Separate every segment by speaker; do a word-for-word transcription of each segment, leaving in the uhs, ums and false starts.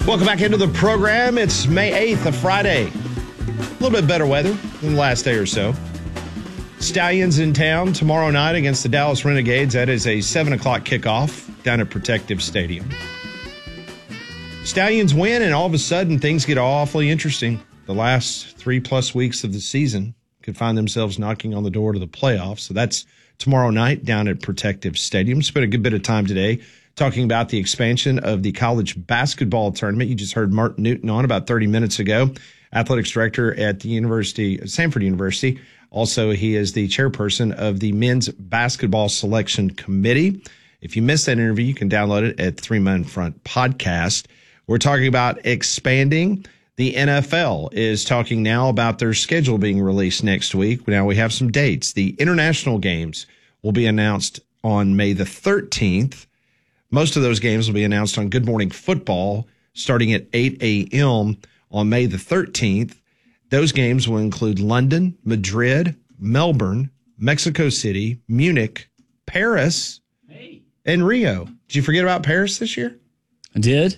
Speaker 1: Welcome back into the program. It's May eighth, a Friday. A little bit better weather than the last day or so. Stallions in town tomorrow night against the Dallas Renegades. That is a seven o'clock kickoff down at Protective Stadium. Stallions win, and all of a sudden things get awfully interesting. The last three-plus weeks of the season could find themselves knocking on the door to the playoffs. So that's tomorrow night down at Protective Stadium. Spent a good bit of time today talking about the expansion of the college basketball tournament. You just heard Martin Newton on about thirty minutes ago, athletics director at the University, Samford University. Also, he is the chairperson of the men's basketball selection committee. If you missed that interview, you can download it at Three Men Front Podcast. We're talking about expanding. The N F L is talking now about their schedule being released next week. Now we have some dates. The international games will be announced on May the thirteenth. Most of those games will be announced on Good Morning Football starting at eight a.m. on May the thirteenth. Those games will include London, Madrid, Melbourne, Mexico City, Munich, Paris, hey. and Rio. Did you forget about Paris this year?
Speaker 2: I did.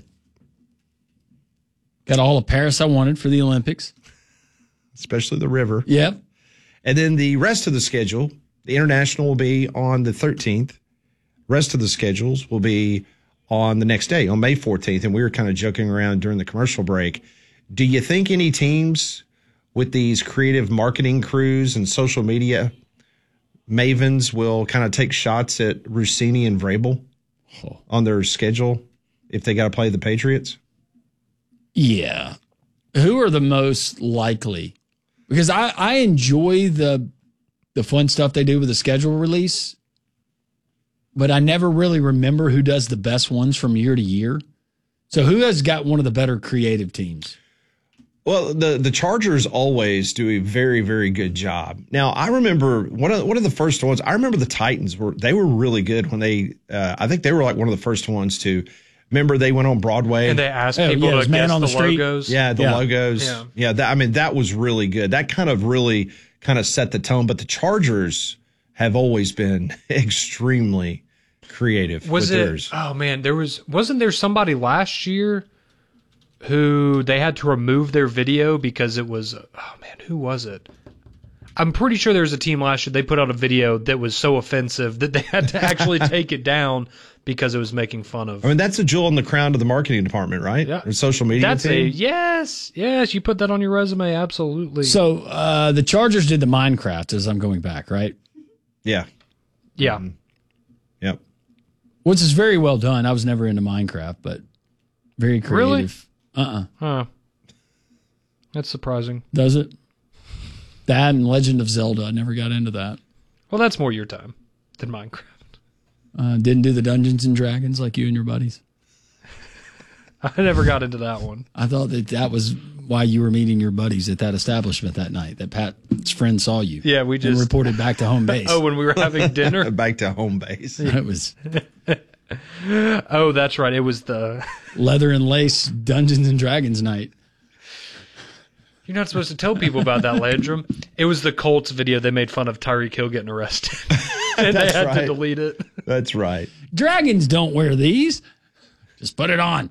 Speaker 2: Got all of Paris I wanted for the Olympics.
Speaker 1: Especially the river.
Speaker 2: Yep.
Speaker 1: And then the rest of the schedule, the international will be on the thirteenth. Rest of the schedules will be on the next day, on May fourteenth. And we were kind of joking around during the commercial break. Do you think any teams with these creative marketing crews and social media mavens will kind of take shots at Rossini and Vrabel oh. on their schedule if they got to play the Patriots?
Speaker 2: Yeah. Who are the most likely? Because I, I enjoy the the fun stuff they do with the schedule release, but I never really remember who does the best ones from year to year. So who has got one of the better creative teams?
Speaker 1: Well, the, the Chargers always do a very, very good job. Now, I remember one of one of the first ones. I remember the Titans were they were really good when they. Uh, I think they were like one of the first ones to. Remember, they went on Broadway
Speaker 3: and they asked
Speaker 2: oh,
Speaker 3: people
Speaker 2: yeah,
Speaker 3: to
Speaker 2: man
Speaker 3: guess
Speaker 2: on the,
Speaker 3: the
Speaker 2: street.
Speaker 3: logos.
Speaker 1: Yeah, the
Speaker 2: yeah.
Speaker 1: logos.
Speaker 3: Yeah,
Speaker 1: yeah that, I mean, that was really good. That kind of really kind of set the tone. But the Chargers have always been extremely creative.
Speaker 3: Was
Speaker 1: with
Speaker 3: it?
Speaker 1: theirs.
Speaker 3: Oh man, there was wasn't there somebody last year who they had to remove their video because it was? Oh man, who was it? I'm pretty sure there was a team last year. They put out a video that was so offensive that they had to actually take it down because it was making fun of.
Speaker 1: I mean, that's a jewel in the crown of the marketing department, right?
Speaker 3: Yeah.
Speaker 1: Or social media
Speaker 3: That's
Speaker 1: team.
Speaker 3: a yes, yes. You put that on your resume, absolutely.
Speaker 2: So uh, the Chargers did the Minecraft as I'm going back, right?
Speaker 1: Yeah.
Speaker 3: yeah,
Speaker 1: Mm-hmm. Yep.
Speaker 2: Which is very well done. I was never into Minecraft, but very creative.
Speaker 3: Really?
Speaker 2: Uh-uh.
Speaker 3: Huh. That's surprising.
Speaker 2: Does it? That and Legend of Zelda. I never got into that.
Speaker 3: Well, that's more your time than Minecraft.
Speaker 2: Uh, didn't do the Dungeons and Dragons like you and your buddies.
Speaker 3: I never got into that one.
Speaker 2: I thought that that was why you were meeting your buddies at that establishment that night, that Pat's friend saw you.
Speaker 3: Yeah, we just
Speaker 2: and reported back to home base.
Speaker 3: Oh, when we were having dinner?
Speaker 1: Back to home base.
Speaker 2: It was
Speaker 3: Oh, that's right. It was the
Speaker 2: leather and lace Dungeons and Dragons night.
Speaker 3: You're not supposed to tell people about that, Landrum. It was the Colts video. They made fun of Tyreek Hill getting arrested. And they had
Speaker 1: right.
Speaker 3: to delete it.
Speaker 1: That's right.
Speaker 2: Dragons don't wear these. Just put it on.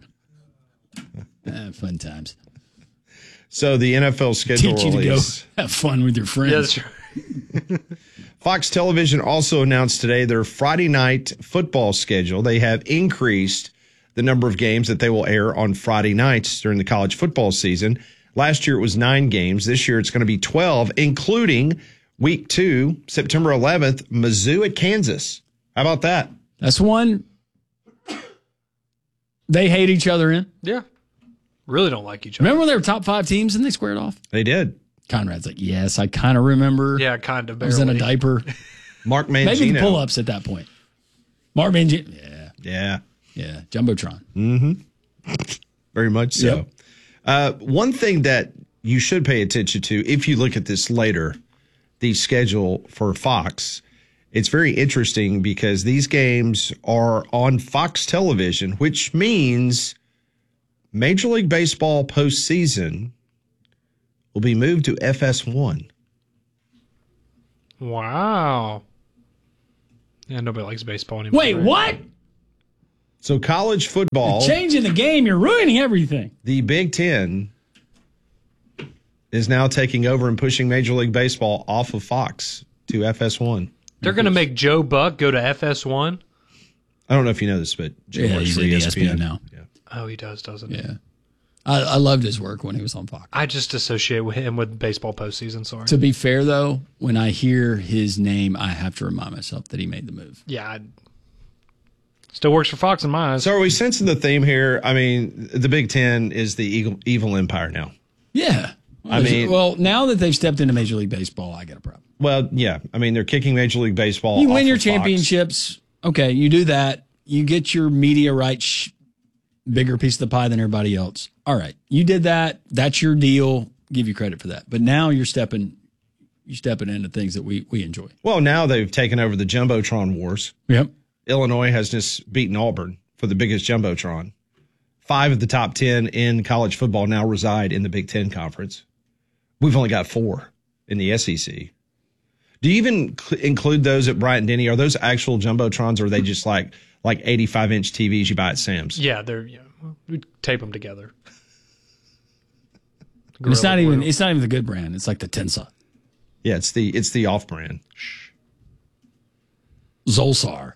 Speaker 2: Ah, fun times.
Speaker 1: So the N F L schedule
Speaker 2: Teach you
Speaker 1: release.
Speaker 2: to go have fun with your friends.
Speaker 3: Yeah, that's right.
Speaker 1: Fox Television also announced today their Friday night football schedule. They have increased the number of games that they will air on Friday nights during the college football season. Last year it was nine games. This year it's going to be twelve, including week two, September eleventh, Mizzou at Kansas. How about that?
Speaker 2: That's one they hate each other in.
Speaker 3: Yeah. Really don't like each other.
Speaker 2: Remember when they were top five teams and they squared off?
Speaker 1: They did.
Speaker 2: Conrad's like, yes, I kind of remember.
Speaker 3: Yeah, kind of.
Speaker 2: I was in a
Speaker 3: barely.
Speaker 2: diaper.
Speaker 1: Mark Mangino.
Speaker 2: Maybe the pull-ups at that point. Mark Mangino. Yeah.
Speaker 1: Yeah.
Speaker 2: Yeah. Jumbotron.
Speaker 1: Mm-hmm. Very much so.
Speaker 2: Yep.
Speaker 1: Uh, one thing that you should pay attention to, if you look at this later, the schedule for Fox, it's very interesting because these games are on Fox Television, which means Major League Baseball postseason will be moved to F S one.
Speaker 3: Wow. Yeah, nobody likes baseball anymore.
Speaker 2: Wait,
Speaker 3: right?
Speaker 2: what?
Speaker 1: So college football,
Speaker 2: Changing the game, you're ruining everything.
Speaker 1: the Big Ten is now taking over and pushing Major League Baseball off of Fox to F S one.
Speaker 3: They're going to make Joe Buck go to F S one?
Speaker 1: I don't know if you know this, but Joe
Speaker 2: Yeah,
Speaker 1: works
Speaker 2: he's
Speaker 1: for
Speaker 2: at
Speaker 1: E S P N
Speaker 2: E S P N now.
Speaker 1: Yeah.
Speaker 3: Oh, he does, doesn't he?
Speaker 2: Yeah. I, I loved his work when he was on Fox.
Speaker 3: I just associate with him with baseball postseason, sorry.
Speaker 2: To be fair, though, when I hear his name, I have to remind myself that he made the move.
Speaker 3: Yeah, I, still works for Fox in my eyes.
Speaker 1: So are we sensing the theme here? I mean, the Big Ten is the evil, evil empire now.
Speaker 2: Yeah.
Speaker 1: I mean-
Speaker 2: well, now that they've stepped into Major League Baseball, I got a problem.
Speaker 1: Well, yeah. I mean, they're kicking Major League Baseball.
Speaker 2: You
Speaker 1: off
Speaker 2: win your
Speaker 1: of Fox.
Speaker 2: championships. Okay, you do that. You get your media rights, sh- bigger piece of the pie than everybody else. All right, you did that. That's your deal. Give you credit for that. But now you're stepping, you're stepping into things that we we enjoy.
Speaker 1: Well, now they've taken over the Jumbotron wars.
Speaker 2: Yep.
Speaker 1: Illinois has just beaten Auburn for the biggest Jumbotron. Five of the top ten in college football now reside in the Big Ten Conference. We've only got four in the S E C. Do you even cl- include those at Bryant Denny? Are those actual Jumbotrons, or are they just like like eighty-five inch T Vs you buy at Sam's?
Speaker 3: Yeah, they're yeah, well, we tape them together.
Speaker 2: And it's not
Speaker 3: Gorilla
Speaker 2: even
Speaker 3: glue.
Speaker 2: it's not even the good brand. It's like the Tensa,
Speaker 1: Yeah, it's the it's the off brand.
Speaker 2: Zolsar.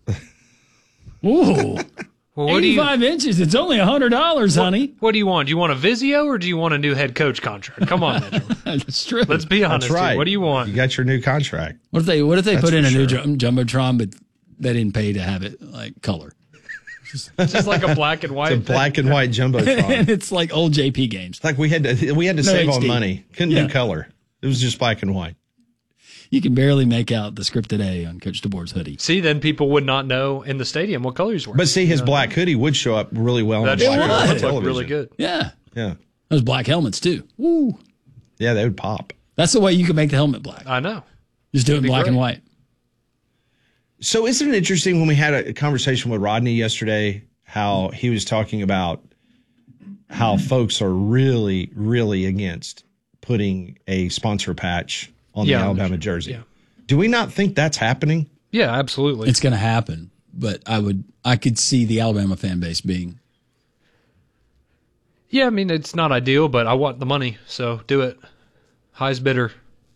Speaker 2: Ooh,
Speaker 3: Well, what do you
Speaker 2: eighty-five inches. It's only a hundred dollars, honey.
Speaker 3: what do you want? Do you want a Vizio or do you want a new head coach contract? Come on, Mitchell.
Speaker 2: That's true.
Speaker 3: Let's be honest.
Speaker 1: That's right.
Speaker 3: Here. What do you want?
Speaker 1: You got your new contract.
Speaker 2: What if they What if they
Speaker 1: That's
Speaker 2: put in
Speaker 1: for
Speaker 2: a new
Speaker 1: sure.
Speaker 2: jum- jumbotron, but they didn't pay to have it like color,
Speaker 3: Just like a black and white.
Speaker 1: It's a black and white Jumbotron.
Speaker 2: and it's like old J P games.
Speaker 1: Like we had to we had to
Speaker 2: No
Speaker 1: save
Speaker 2: H
Speaker 1: on
Speaker 2: D.
Speaker 1: money. Couldn't
Speaker 2: Yeah.
Speaker 1: do color. It was just black and white.
Speaker 2: You can barely make out the scripted A on Coach DeBoer's hoodie.
Speaker 3: See, then people would not know in the stadium what colors were.
Speaker 1: But see, his black hoodie would show up really well on
Speaker 3: That's
Speaker 1: the
Speaker 3: true.
Speaker 1: black
Speaker 2: would.
Speaker 1: and white
Speaker 3: It would look
Speaker 1: television.
Speaker 3: really good.
Speaker 2: Yeah,
Speaker 1: Yeah,
Speaker 2: those black helmets too. Woo!
Speaker 1: yeah, they would pop.
Speaker 2: That's the way you can make the helmet black.
Speaker 3: I know.
Speaker 2: Just do it in
Speaker 3: be
Speaker 2: black and
Speaker 3: great.
Speaker 2: white.
Speaker 1: So isn't it interesting when we had a conversation with Rodney yesterday, how he was talking about how folks are really, really against putting a sponsor patch on
Speaker 3: Yeah,
Speaker 1: the Alabama jersey.
Speaker 3: yeah.
Speaker 1: Do we not think that's happening?
Speaker 3: Yeah, absolutely.
Speaker 2: It's going to happen, but I would, I could see the Alabama fan base being.
Speaker 3: yeah, I mean, it's not ideal, but I want the money, so do it. Highest bidder.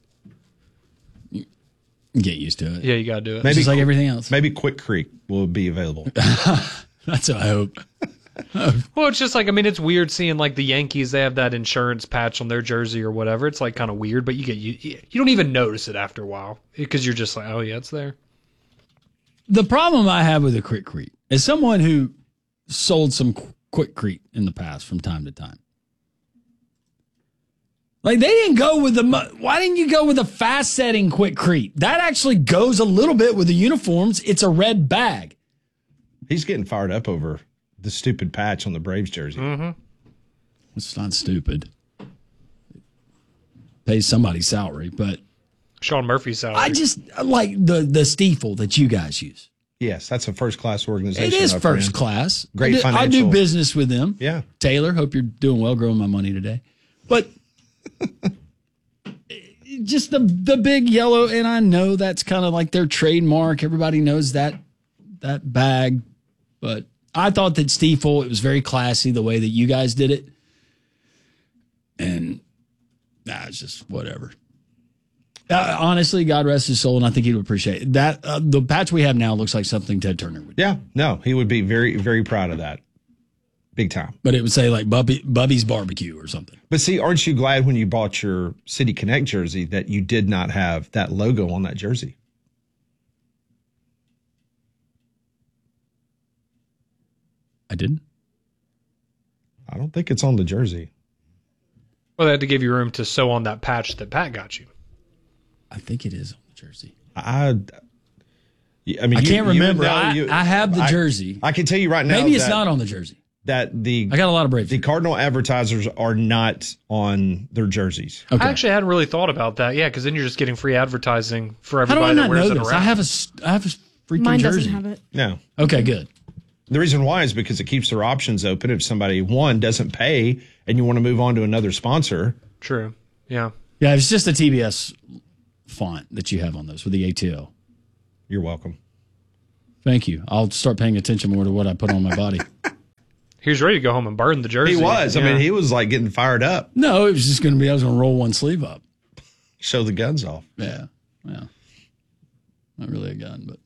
Speaker 2: Get used to it.
Speaker 3: Yeah, you got to do it.
Speaker 1: Maybe
Speaker 2: Just like
Speaker 1: Qu-
Speaker 2: everything else.
Speaker 1: Maybe Quick Creek will be available.
Speaker 2: That's what I hope.
Speaker 3: Well, it's just like, I mean, it's weird seeing like the Yankees, they have that insurance patch on their jersey or whatever. It's like kind of weird, but you get you you don't even notice it after a while because you're just like, oh yeah, it's there.
Speaker 2: The problem I have with a Quick Creek is someone who sold some Qu- Quick Creek in the past from time to time. Like they didn't go with the. mo- Why didn't you go with a fast setting Quick Creek? That actually goes a little bit with the uniforms. It's a red bag.
Speaker 1: He's getting fired up over the stupid patch on the Braves jersey.
Speaker 2: It's not stupid. Pays somebody's salary, but
Speaker 3: Sean Murphy's salary.
Speaker 2: I just like the the Stiefel that you guys use.
Speaker 1: Yes, that's a first class organization.
Speaker 2: It is
Speaker 1: my
Speaker 2: first
Speaker 1: friend.
Speaker 2: class.
Speaker 1: Great
Speaker 2: I do, I
Speaker 1: financial-
Speaker 2: do business with them.
Speaker 1: Yeah.
Speaker 2: Taylor, hope you're doing well growing my money today. But just the the big yellow, and I know that's kind of like their trademark. Everybody knows that that bag. But I thought that Stiefel, it was very classy the way that you guys did it. And nah, it's just whatever. Uh, honestly, God rest his soul, and I think he would appreciate it. That. Uh, the patch we have now looks like something Ted Turner would do.
Speaker 1: Yeah, no, he would be very, very proud of that. Big time.
Speaker 2: But it would say like Bubby, Bubby's Barbecue or something.
Speaker 1: But see, aren't you glad when you bought your City Connect jersey that you did not have that logo on that jersey?
Speaker 2: I didn't.
Speaker 1: I don't think it's on the jersey.
Speaker 3: well, they had to give you room to sew on that patch that Pat got you.
Speaker 2: I think it is on the jersey.
Speaker 1: I, I mean,
Speaker 2: I
Speaker 1: you-
Speaker 2: can't
Speaker 1: you
Speaker 2: remember.
Speaker 1: know,
Speaker 2: I,
Speaker 1: you-
Speaker 2: I have the
Speaker 1: I-
Speaker 2: jersey.
Speaker 1: I can tell you right now.
Speaker 2: Maybe it's
Speaker 1: that,
Speaker 2: not on the jersey.
Speaker 1: that the
Speaker 2: I got a lot of Braves.
Speaker 1: the Cardinal advertisers are not on their jerseys.
Speaker 2: Okay.
Speaker 3: I actually hadn't really thought about that. Yeah, because then you're just getting free advertising for
Speaker 2: How do I
Speaker 3: everybody that
Speaker 2: not
Speaker 3: wears
Speaker 2: know
Speaker 3: it
Speaker 2: this?
Speaker 3: around.
Speaker 2: I have a, s- I have a freaking
Speaker 4: Mine
Speaker 2: jersey.
Speaker 4: doesn't have it.
Speaker 1: No.
Speaker 2: Okay, good.
Speaker 1: The reason why is because it keeps their options open. If somebody, one, doesn't pay and you want to move on to another sponsor,
Speaker 3: True. Yeah.
Speaker 2: Yeah, it's just a T B S font that you have on those with the A T L.
Speaker 1: you're welcome.
Speaker 2: Thank you. I'll start paying attention more to what I put on my body.
Speaker 3: He was ready to go home and burn the jersey.
Speaker 1: He was.
Speaker 3: Yeah.
Speaker 1: I mean, he was like getting fired up.
Speaker 2: No, it was just going to be, I was going to roll one sleeve up.
Speaker 1: Show the guns off.
Speaker 2: Yeah. Yeah. Not really a gun, but.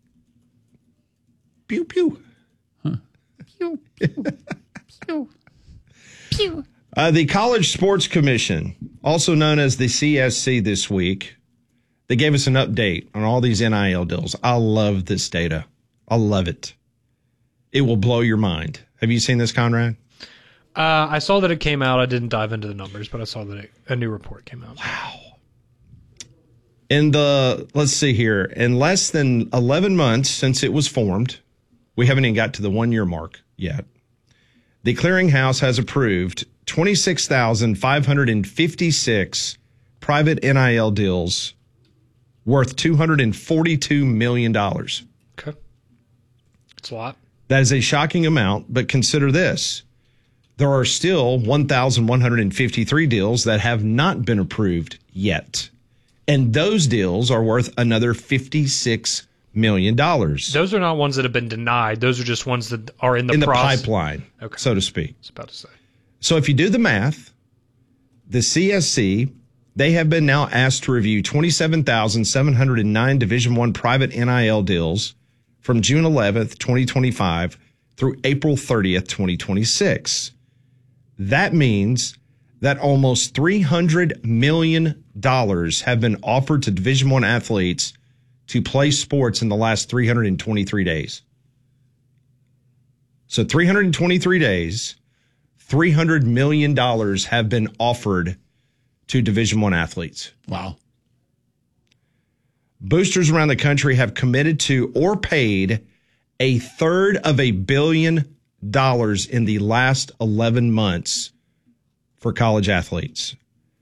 Speaker 1: Pew, pew.
Speaker 2: Huh. Pew, pew, pew, pew.
Speaker 1: Uh, the College Sports Commission, also known as the C S C this week, they gave us an update on all these N I L deals. I love this data. I love it. It will blow your mind. Have you seen this, Conrad?
Speaker 3: Uh, I saw that it came out. I didn't dive into the numbers, but I saw that it, a new report came out.
Speaker 1: Wow. In the, let's see here, in less than eleven months since it was formed, we haven't even got to the one year mark yet. The clearinghouse has approved twenty-six thousand five hundred fifty-six private N I L deals worth two hundred forty-two million dollars.
Speaker 3: Okay. It's a lot.
Speaker 1: That is a shocking amount, but consider this. There are still one thousand one hundred fifty-three deals that have not been approved yet. And those deals are worth another fifty-six million dollars.
Speaker 3: Those are not ones that have been denied. Those are just ones that are in the,
Speaker 1: in the
Speaker 3: process.
Speaker 1: pipeline,
Speaker 3: Okay.
Speaker 1: so to speak.
Speaker 3: I was about to say.
Speaker 1: So if you do the math, the C S C, they have been now asked to review twenty-seven thousand seven hundred nine Division I private N I L deals from June eleventh, twenty twenty-five through April thirtieth, twenty twenty-six. That means that almost three hundred million dollars have been offered to Division I athletes to play sports in the last three hundred twenty-three days. So three hundred twenty-three days, three hundred million dollars have been offered to Division I athletes.
Speaker 2: Wow.
Speaker 1: Boosters around the country have committed to or paid a third of a billion dollars in the last eleven months for college athletes.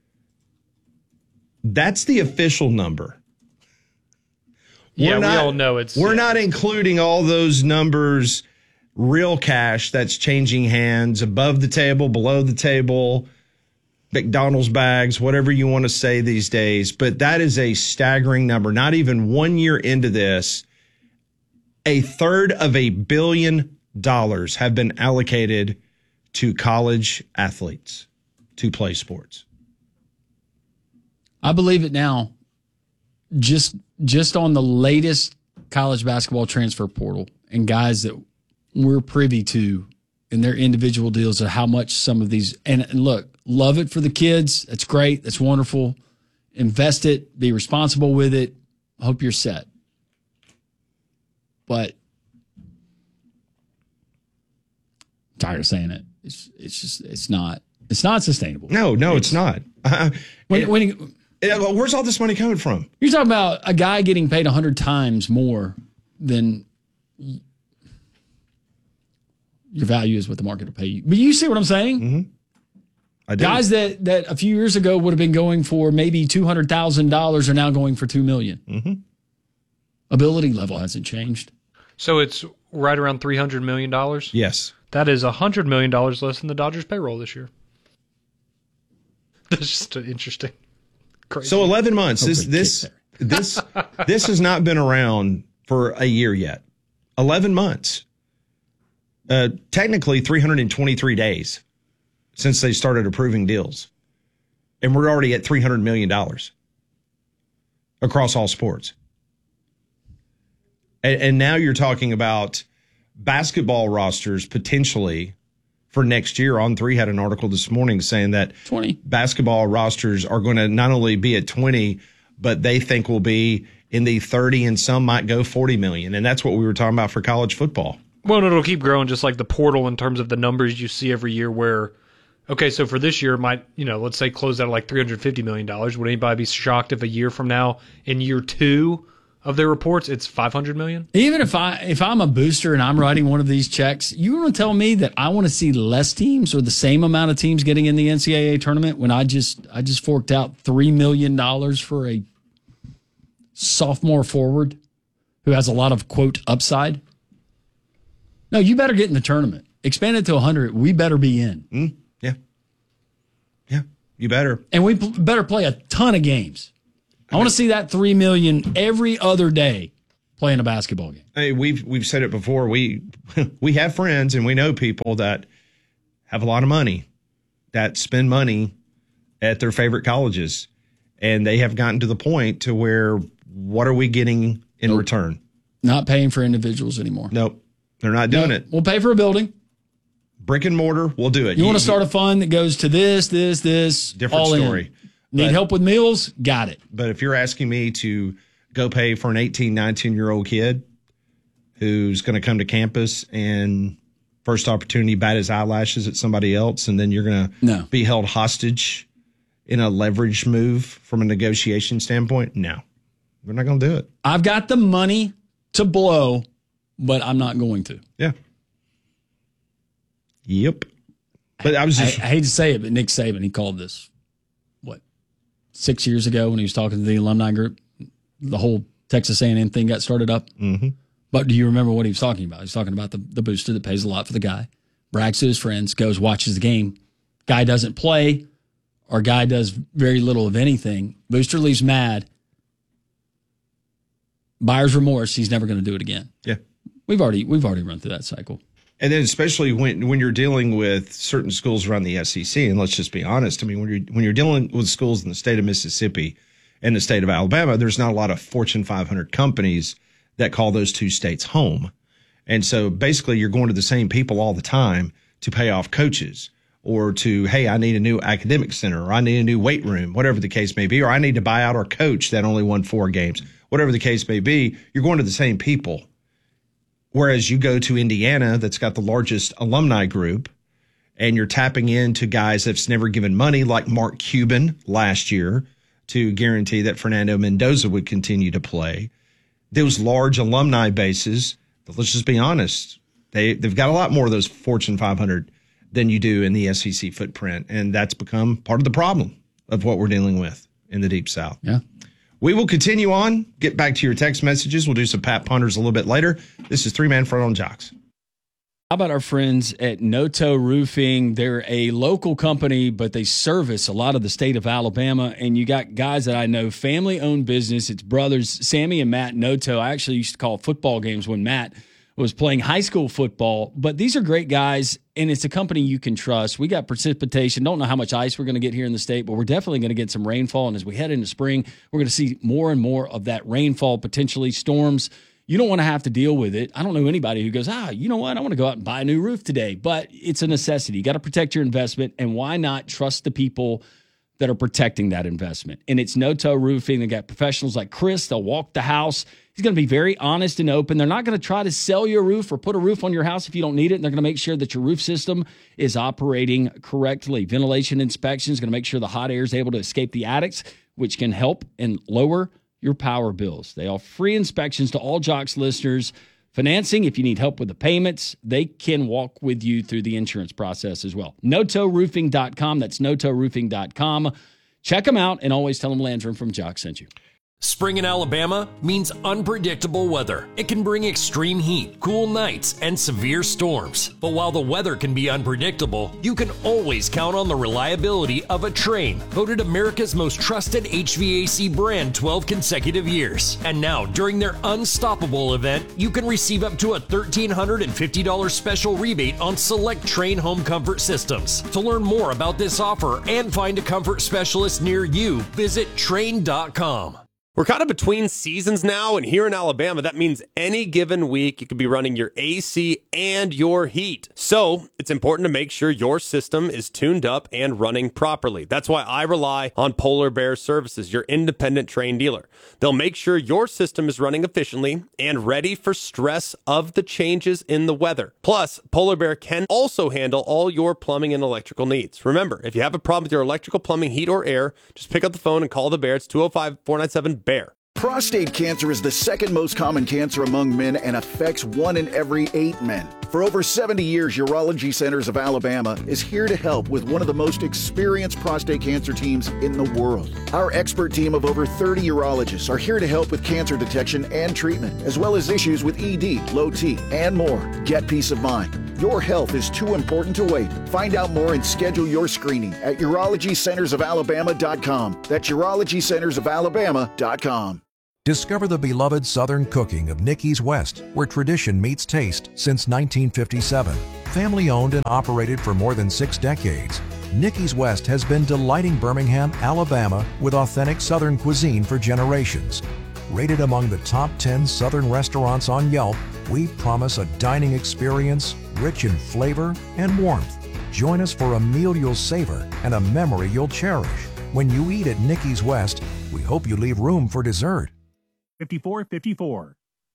Speaker 1: That's the official number.
Speaker 3: Yeah,
Speaker 1: We're not,
Speaker 3: we all know it's...
Speaker 1: We're
Speaker 3: yeah.
Speaker 1: not including all those numbers, real cash that's changing hands, above the table, below the table, McDonald's bags, whatever you want to say these days. But that is a staggering number. Not even one year into this, a third of a billion dollars have been allocated to college athletes to play sports.
Speaker 2: I believe it now. Just just on the latest college basketball transfer portal and guys that we're privy to in their individual deals of how much some of these, and, and look, love it for the kids. That's great. That's wonderful. Invest it. Be responsible with it. Hope you're set. But I'm tired of saying it. It's it's just it's not it's not sustainable.
Speaker 1: No, no, it's, it's not. Uh,
Speaker 2: when,
Speaker 1: it,
Speaker 2: when you,
Speaker 1: it, where's all this money coming from?
Speaker 2: You're talking about a guy getting paid a hundred times more than your value is what the market will pay you. But you see what I'm saying?
Speaker 1: Mm-hmm. I do.
Speaker 2: Guys that, that a few years ago would have been going for maybe two hundred thousand dollars are now going for two million dollars.
Speaker 1: Mm-hmm.
Speaker 2: Ability level hasn't changed.
Speaker 3: So it's right around three hundred million dollars?
Speaker 1: Yes.
Speaker 3: That is one hundred million dollars less than the Dodgers payroll this year. That's just interesting. Crazy.
Speaker 1: So eleven months. This this this this has not been around for a year yet. eleven months. Uh, technically three hundred twenty-three days since they started approving deals. And we're already at three hundred million dollars across all sports. And, and now you're talking about basketball rosters potentially for next year. On three had an article this morning saying that
Speaker 2: twenty
Speaker 1: basketball rosters are going to not only be at twenty, but they think will be in the thirty, and some might go forty million. And that's what we were talking about for college football.
Speaker 3: Well, it'll keep growing just like the portal in terms of the numbers you see every year where, okay, so for this year, it might, you know, let's say close out at like three hundred fifty million dollars. Would anybody be shocked if a year from now, in year two of their reports, it's five hundred million dollars?
Speaker 2: Even if, I, if I'm a booster and I'm writing one of these checks, you want to tell me that I want to see less teams or the same amount of teams getting in the N C double A tournament when I just I just forked out three million dollars for a sophomore forward who has a lot of, quote, upside? No, you better get in the tournament. Expand it to one hundred. We better be in.
Speaker 1: Mm, yeah. Yeah, you better.
Speaker 2: And we p- better play a ton of games. I want to see that three million dollars every other day playing a basketball game.
Speaker 1: Hey, we've we've said it before. We we have friends and we know people that have a lot of money that spend money at their favorite colleges, and they have gotten to the point to where what are we getting in nope. return?
Speaker 2: Not paying for individuals anymore.
Speaker 1: Nope, they're not doing
Speaker 2: nope.
Speaker 1: it.
Speaker 2: We'll pay for a building.
Speaker 1: Brick and mortar, we'll do it.
Speaker 2: You, you want to start a fund that goes to this, this, this.
Speaker 1: Different
Speaker 2: all
Speaker 1: story.
Speaker 2: In. Need but, help with meals? Got it.
Speaker 1: But if you're asking me to go pay for an eighteen, nineteen-year-old kid who's going to come to campus and first opportunity bat his eyelashes at somebody else, and then you're going to
Speaker 2: no.
Speaker 1: be held hostage in a leverage move from a negotiation standpoint, no. We're not going to do it.
Speaker 2: I've got the money to blow, but I'm not going to.
Speaker 1: Yeah. Yep. But I was just.
Speaker 2: I, I hate to say it, but Nick Saban, he called this, what, six years ago when he was talking to the alumni group. The whole Texas A and M thing got started up.
Speaker 1: Mm-hmm.
Speaker 2: But do you remember what he was talking about? He was talking about the, the booster that pays a lot for the guy, brags to his friends, goes, watches the game. Guy doesn't play, or guy does very little of anything. Booster leaves mad. Buyer's remorse. He's never going to do it again.
Speaker 1: Yeah.
Speaker 2: We've already we've already run through that cycle.
Speaker 1: And then especially when, when you're dealing with certain schools around the S E C, and let's just be honest, I mean, when you're, when you're dealing with schools in the state of Mississippi and the state of Alabama, there's not a lot of Fortune five hundred companies that call those two states home. And so basically you're going to the same people all the time to pay off coaches or to, hey, I need a new academic center, or I need a new weight room, whatever the case may be, or I need to buy out our coach that only won four games, whatever the case may be. You're going to the same people. Whereas you go to Indiana, that's got the largest alumni group, and you're tapping into guys that's never given money, like Mark Cuban last year, to guarantee that Fernando Mendoza would continue to play. Those large alumni bases, let's just be honest, they, they've got a lot more of those Fortune five hundred than you do in the S E C footprint, and that's become part of the problem of what we're dealing with in the Deep South.
Speaker 2: Yeah.
Speaker 1: We will continue on, get back to your text messages. We'll do some Pat Ponders a little bit later. This is Three Man Front on Jocks.
Speaker 2: How about our friends at Noto Roofing? They're a local company, but they service a lot of the state of Alabama. And you got guys that I know, family-owned business. It's brothers, Sammy and Matt Noto. I actually used to call football games when Matt was playing high school football. But these are great guys, and it's a company you can trust. We got precipitation. Don't know how much ice we're going to get here in the state, but we're definitely going to get some rainfall. And as we head into spring, we're going to see more and more of that rainfall, potentially storms. You don't want to have to deal with it. I don't know anybody who goes, ah, you know what? I want to go out and buy a new roof today. But it's a necessity. You got to protect your investment. And why not trust the people that are protecting that investment? And it's Noto Roofing. They got professionals like Chris. They'll walk the house. He's going to be very honest and open. They're not going to try to sell you a roof or put a roof on your house if you don't need it. And they're going to make sure that your roof system is operating correctly. Ventilation inspection is going to make sure the hot air is able to escape the attics, which can help and lower your power bills. They offer free inspections to all Jocks listeners. Financing, if you need help with the payments, they can walk with you through the insurance process as well. Noto Roofing dot com. That's Noto Roofing dot com. Check them out, and always tell them Landrum from Jocks sent you.
Speaker 4: Spring in Alabama means unpredictable weather. It can bring extreme heat, cool nights, and severe storms. But while the weather can be unpredictable, you can always count on the reliability of a Trane, voted America's most trusted H V A C brand twelve consecutive years. And now, during their Unstoppable event, you can receive up to a one thousand three hundred fifty dollars special rebate on select Trane home comfort systems. To learn more about this offer and find a comfort specialist near you, visit Trane dot com.
Speaker 5: We're kind of between seasons now, and here in Alabama, that means any given week you could be running your A C and your heat. So it's important to make sure your system is tuned up and running properly. That's why I rely on Polar Bear Services, your independent Trane dealer. They'll make sure your system is running efficiently and ready for stress of the changes in the weather. Plus, Polar Bear can also handle all your plumbing and electrical needs. Remember, if you have a problem with your electrical, plumbing, heat, or air, just pick up the phone and call the Bear. It's two oh five, four nine seven, B E A R.
Speaker 6: Prostate cancer is the second most common cancer among men and affects one in every eight men. For over seventy years, Urology Centers of Alabama is here to help with one of the most experienced prostate cancer teams in the world. Our expert team of over thirty urologists are here to help with cancer detection and treatment, as well as issues with E D, low T, and more. Get peace of mind. Your health is too important to wait. Find out more and schedule your screening at urology centers of alabama dot com. That's urology centers of alabama dot com.
Speaker 7: Discover the beloved Southern cooking of Nicky's West, where tradition meets taste since nineteen fifty-seven. Family owned and operated for more than six decades, Nicky's West has been delighting Birmingham, Alabama with authentic Southern cuisine for generations. Rated among the top ten Southern restaurants on Yelp, we promise a dining experience rich in flavor and warmth. Join us for a meal you'll savor and a memory you'll cherish. When you eat at Nicky's West, we hope you leave room for dessert.
Speaker 8: fifty-four fifty-four.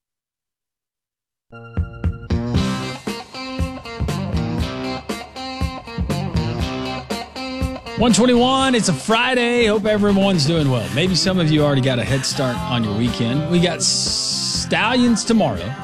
Speaker 2: one twenty-one, it's a Friday. Hope everyone's doing well. Maybe some of you already got a head start on your weekend. We got Stallions tomorrow.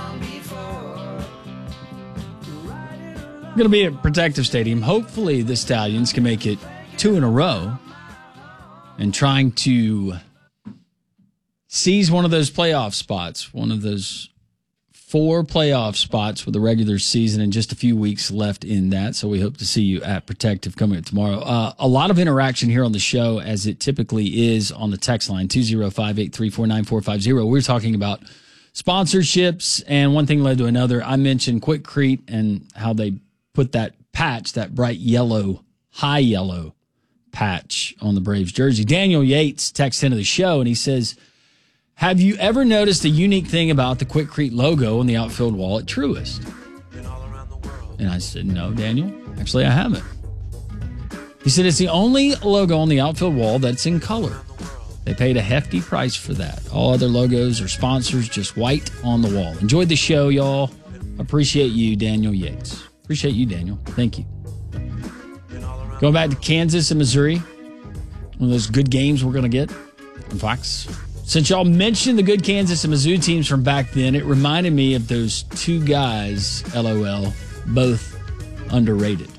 Speaker 2: Going to be at Protective Stadium. Hopefully the Stallions can make it two in a row and trying to seize one of those playoff spots, one of those four playoff spots with the regular season and just a few weeks left in that. So we hope to see you at Protective coming up tomorrow. Uh, a lot of interaction here on the show, as it typically is on the text line, two oh five, eight three four, nine four five oh. We're talking about sponsorships, and one thing led to another. I mentioned Quikrete and how they put that patch, that bright yellow, high yellow patch on the Braves jersey. Daniel Yates texts into the show, and he says, have you ever noticed a unique thing about the Quikrete logo on the outfield wall at Truist? And I said, no, Daniel, actually I haven't. He said, it's the only logo on the outfield wall that's in color. They paid a hefty price for that. All other logos or sponsors just white on the wall. Enjoyed the show, y'all. Appreciate you, Daniel Yates. Appreciate you, Daniel. Thank you. Going back to Kansas and Missouri, one of those good games we're going to get on Fox. Since y'all mentioned the good Kansas and Mizzou teams from back then, it reminded me of those two guys, LOL, both underrated.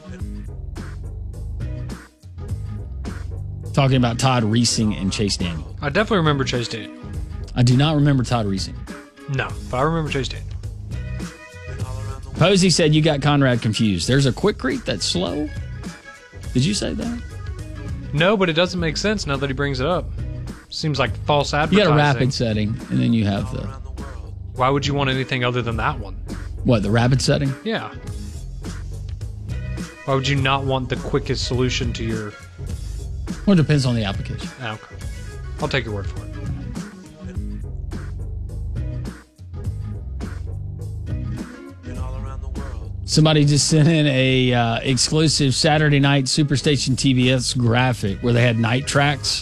Speaker 2: Talking about Todd Reesing and Chase Daniel.
Speaker 3: I definitely remember Chase Daniel.
Speaker 2: I do not remember Todd Reesing.
Speaker 3: No, but I remember Chase Daniel.
Speaker 2: Posey said you got Conrad confused. There's a Quikrete that's slow. Did you say that?
Speaker 3: No, but it doesn't make sense now that he brings it up. Seems like false advertising.
Speaker 2: You got a rapid setting, and then you have the...
Speaker 3: Why would you want anything other than that one?
Speaker 2: What, the rapid setting?
Speaker 3: Yeah. Why would you not want the quickest solution to your...
Speaker 2: Well, it depends on the application.
Speaker 3: Oh, okay. I'll take your word for it.
Speaker 2: Somebody just sent in a uh, exclusive Saturday night Superstation T B S graphic where they had night tracks,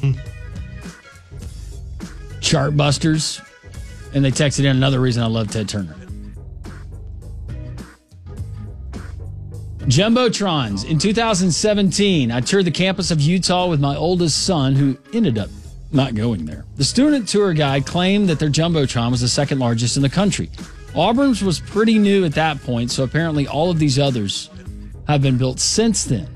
Speaker 2: chart busters, and they texted in another reason I love Ted Turner. Jumbotrons. In two thousand seventeen, I toured the campus of Utah with my oldest son, who ended up not going there. The student tour guide claimed that their Jumbotron was the second largest in the country. Auburn's was pretty new at that point, so apparently all of these others have been built since then.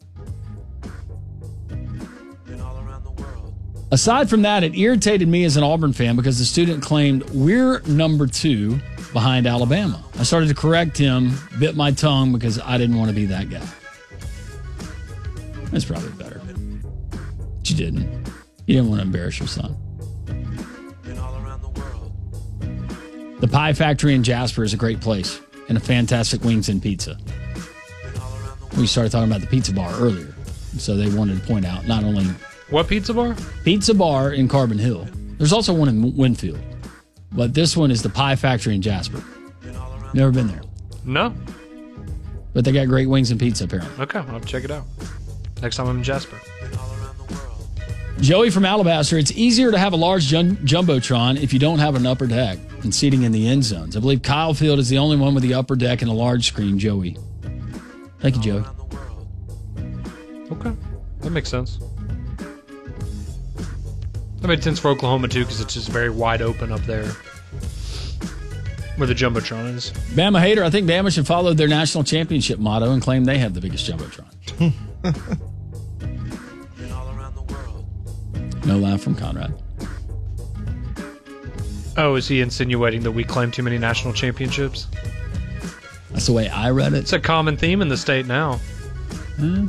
Speaker 2: Aside from that, it irritated me as an Auburn fan because the student claimed we're number two behind Alabama. I started to correct him, bit my tongue because I didn't want to be that guy. That's probably better. But you didn't. You didn't want to embarrass your son. The Pie Factory in Jasper is a great place and a fantastic wings and pizza. We started talking about the pizza bar earlier, so they wanted to point out not only...
Speaker 3: What pizza bar?
Speaker 2: Pizza bar in Carbon Hill. There's also one in Winfield, but this one is the Pie Factory in Jasper. Never been there.
Speaker 3: No.
Speaker 2: But they got great wings and pizza, apparently.
Speaker 3: Okay, I'll have to check it out next time I'm in Jasper.
Speaker 2: Joey from Alabaster, it's easier to have a large jum- Jumbotron if you don't have an upper deck and seating in the end zones. I believe Kyle Field is the only one with the upper deck and a large screen, Joey. Thank you, Joey.
Speaker 3: Okay, that makes sense. That made sense for Oklahoma, too, because it's just very wide open up there where the Jumbotron is.
Speaker 2: Bama hater, I think Bama should follow their national championship motto and claim they have the biggest Jumbotron. No laugh from Conrad.
Speaker 3: Oh, is he insinuating that we claim too many national championships?
Speaker 2: That's the way I read it.
Speaker 3: It's a common theme in the state now.
Speaker 2: Hmm.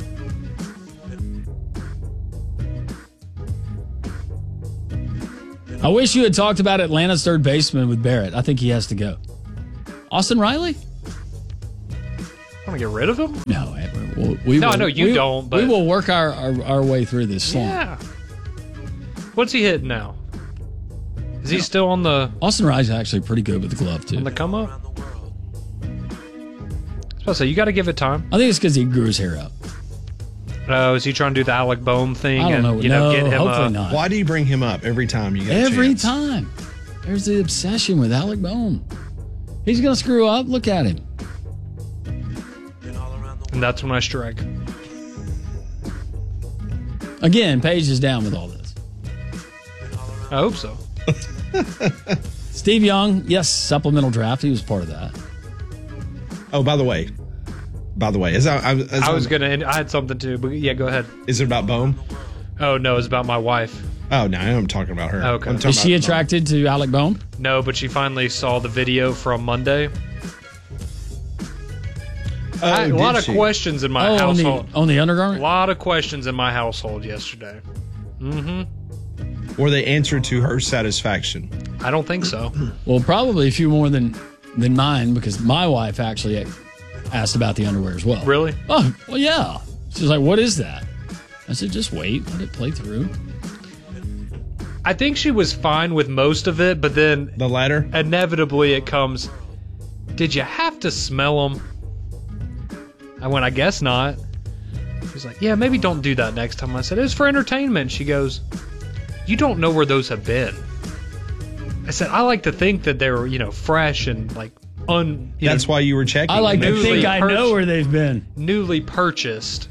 Speaker 2: I wish you had talked about Atlanta's third baseman with Barrett. I think he has to go. Austin Riley?
Speaker 3: Want to get rid of him?
Speaker 2: No, we, we
Speaker 3: no,
Speaker 2: will,
Speaker 3: I know you
Speaker 2: we,
Speaker 3: don't. But
Speaker 2: we will work our, our, our way through this slump.
Speaker 3: Yeah. What's he hitting now? Is he still on the
Speaker 2: Austin Riley's actually pretty good with the glove too.
Speaker 3: on the come up? I was about to say you got to give it time.
Speaker 2: I think it's because he grew his hair out.
Speaker 3: Oh, is he trying to do the Alec Bohm thing?
Speaker 2: I don't
Speaker 3: and,
Speaker 2: know.
Speaker 3: You know,
Speaker 2: No,
Speaker 3: get him
Speaker 2: hopefully
Speaker 3: a,
Speaker 2: not.
Speaker 1: Why do you bring him up every time you get a
Speaker 2: Every
Speaker 1: chance?
Speaker 2: time. There's the obsession with Alec Bohm. He's going to screw up. Look at him.
Speaker 3: And that's when I strike.
Speaker 2: Again, Paige is down with all this.
Speaker 3: I hope so.
Speaker 2: Steve Young, yes, supplemental draft. He was part of that.
Speaker 1: Oh, by the way, by the way, as I, as
Speaker 3: I was
Speaker 1: I'm-
Speaker 3: gonna. I had something too, but yeah, go ahead.
Speaker 1: Is it about Bohm?
Speaker 3: Oh no, it's about my wife.
Speaker 1: Oh no, I'm talking about her.
Speaker 3: Okay.
Speaker 1: I'm talking
Speaker 2: Is she
Speaker 1: about
Speaker 2: attracted to Alec Bohm?
Speaker 3: No, but she finally saw the video from Monday.
Speaker 1: Oh,
Speaker 3: I, a
Speaker 1: did
Speaker 3: lot of
Speaker 1: she?
Speaker 3: questions in my
Speaker 2: Oh, on the,
Speaker 3: household.
Speaker 2: on the
Speaker 3: A
Speaker 2: undergarment?
Speaker 3: lot of questions in my household yesterday. Mm-hmm.
Speaker 1: Were they answered to her satisfaction?
Speaker 3: I don't think so.
Speaker 2: Well, probably a few more than than mine because my wife actually asked about the underwear as well.
Speaker 3: Really?
Speaker 2: Oh, well, yeah. She's like, what is that? I said, just wait. Let it play through.
Speaker 3: I think she was fine with most of it, but then
Speaker 1: The latter?
Speaker 3: inevitably it comes, did you have to smell them? I went, I guess not. She's like, yeah, maybe don't do that next time. I said, it was for entertainment. She goes, you don't know where those have been. I said, I like to think that they were, you know, fresh and like un. You
Speaker 1: That's
Speaker 3: know,
Speaker 1: why you were checking.
Speaker 2: I like to
Speaker 3: Newly
Speaker 2: think I know
Speaker 3: purchased.
Speaker 2: where they've been.
Speaker 3: newly purchased.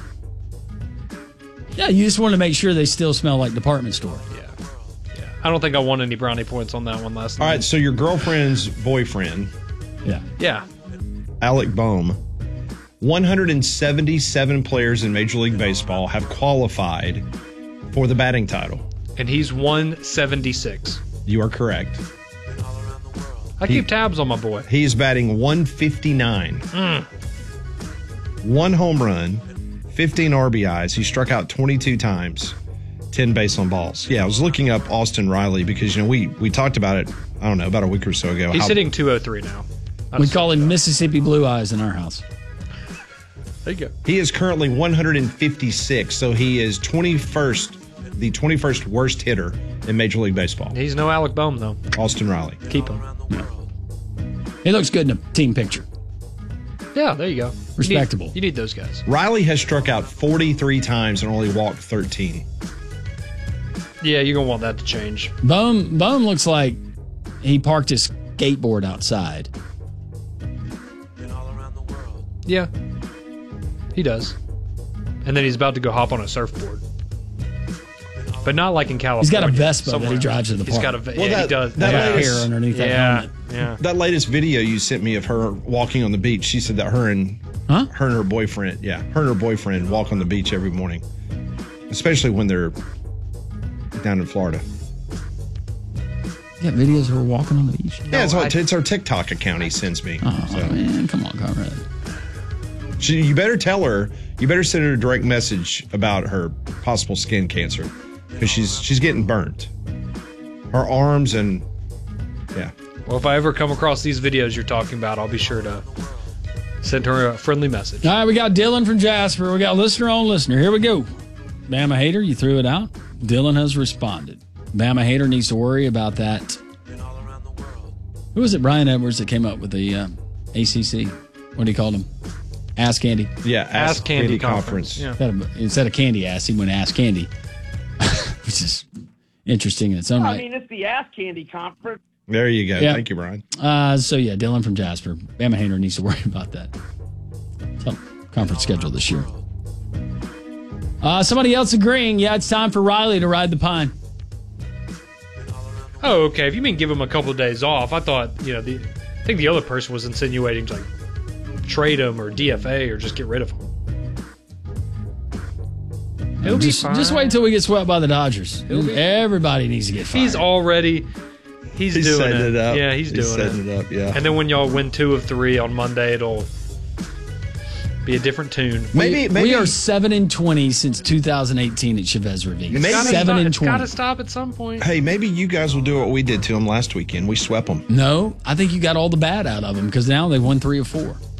Speaker 2: Yeah, you just want to make sure they still smell like department store.
Speaker 3: Yeah, yeah. I don't think I won any brownie points on that one last
Speaker 1: All
Speaker 3: night.
Speaker 1: right, so your girlfriend's boyfriend,
Speaker 2: Yeah.
Speaker 3: Yeah.
Speaker 1: Alec Bohm, one hundred seventy-seven players in Major League Baseball have qualified for the batting title.
Speaker 3: And he's one seventy-six.
Speaker 1: You are correct.
Speaker 3: I
Speaker 1: He-
Speaker 3: keep tabs on my boy.
Speaker 1: He is batting one fifty-nine. One home run, fifteen R B Is. He struck out twenty-two times, ten base on balls. Yeah, I was looking up Austin Riley because, you know, we, we talked about it, I don't know, about a week or so ago.
Speaker 3: He's
Speaker 1: how-
Speaker 3: hitting two oh three now.
Speaker 2: We call him Mississippi Blue Eyes in our house.
Speaker 3: There you go.
Speaker 1: He is currently one hundred fifty-six, so he is twenty-first, the twenty-first worst hitter in Major League Baseball.
Speaker 3: He's no Alec Bohm, though.
Speaker 1: Austin Riley.
Speaker 3: Keep him.
Speaker 2: He looks good in a team picture.
Speaker 3: Yeah, there you go.
Speaker 2: Respectable.
Speaker 3: You need, you need those guys.
Speaker 1: Riley has struck out forty-three times and only walked thirteen.
Speaker 3: Yeah, you're going to want that to change.
Speaker 2: Bohm, Bohm looks like he parked his skateboard outside.
Speaker 3: Yeah. He does. And then he's about to go hop on a surfboard. But not like in California.
Speaker 2: He's got a Vespa that
Speaker 3: somewhere
Speaker 2: he drives to the
Speaker 3: He's
Speaker 2: park.
Speaker 3: got a Ve-
Speaker 1: Well,
Speaker 3: yeah,
Speaker 1: that-
Speaker 3: he does.
Speaker 1: that
Speaker 3: yeah.
Speaker 1: latest-
Speaker 2: hair underneath that
Speaker 3: yeah.
Speaker 2: helmet.
Speaker 3: Yeah.
Speaker 1: That latest video you sent me of her walking on the beach, she said that her and
Speaker 2: Huh?
Speaker 1: her and her boyfriend, yeah, her and her boyfriend walk on the beach every morning, especially when they're down in Florida.
Speaker 2: You got videos of her walking on the beach?
Speaker 1: Yeah, it's,
Speaker 3: No,
Speaker 1: what,
Speaker 3: I-
Speaker 1: it's our TikTok account he sends me.
Speaker 2: Oh,
Speaker 1: So,
Speaker 2: man, come on, Conrad.
Speaker 1: she, you better tell her. You better send her a direct message about her possible skin cancer because she's she's getting burnt. Her arms and yeah.
Speaker 3: Well, if I ever come across these videos you're talking about, I'll be sure to send her a friendly message.
Speaker 2: All right, we got Dylan from Jasper. We got listener on listener. Here we go. Bama hater, you threw it out. Dylan has responded. Bama hater needs to worry about that. Who was it? Brian Edwards that came up with the uh, A C C. What do you call him? Ass Candy.
Speaker 1: Yeah,
Speaker 3: Ask Candy Conference. Yeah.
Speaker 2: Instead of, instead of Candy Ass, he went Ass Candy, which is interesting in its own
Speaker 9: I
Speaker 2: right.
Speaker 9: mean, it's the Ass Candy Conference.
Speaker 1: There you go.
Speaker 2: Yeah.
Speaker 1: Thank you, Brian.
Speaker 2: Uh, so yeah, Dylan from Jasper. Bama hater needs to worry about that. So, conference schedule this year. Uh, somebody else agreeing. Yeah, it's time for Riley to ride the pine.
Speaker 3: Oh, okay. If you mean give him a couple of days off, I thought, you know, the, I think the other person was insinuating to, like, trade him or D F A or just get rid of him. He'll be
Speaker 2: just,
Speaker 3: fine.
Speaker 2: just wait till we get swept by the Dodgers.
Speaker 3: be-
Speaker 2: Everybody needs to get fired.
Speaker 3: He's already, he's,
Speaker 1: He's
Speaker 3: doing
Speaker 1: setting
Speaker 3: it.
Speaker 1: it up.
Speaker 3: Yeah, he's,
Speaker 1: He's
Speaker 3: doing
Speaker 1: setting
Speaker 3: it.
Speaker 1: it up, yeah.
Speaker 3: And then when y'all win two of three on Monday, it'll Be a different tune.
Speaker 1: Maybe,
Speaker 2: we,
Speaker 1: maybe
Speaker 2: we are seven and twenty since two thousand eighteen at Chavez Ravine.
Speaker 1: Maybe-
Speaker 2: seven and
Speaker 3: It's got
Speaker 2: twenty.
Speaker 3: to stop at some point.
Speaker 1: Hey, maybe you guys will do what we did to them last weekend. We swept them.
Speaker 2: No, I think you got all the bad out of them because now they've won three or four.